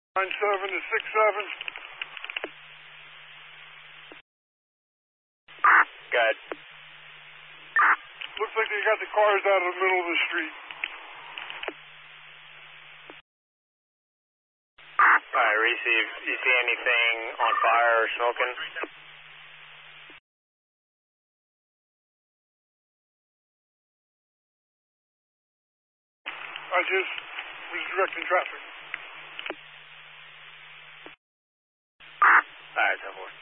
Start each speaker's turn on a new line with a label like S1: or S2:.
S1: 97 to 67.
S2: Good.
S1: Looks like they got the cars out of the middle of the street.
S2: Alright, receive. You see anything on fire or smoking?
S1: I just was directing traffic.
S2: Alright, 10-4.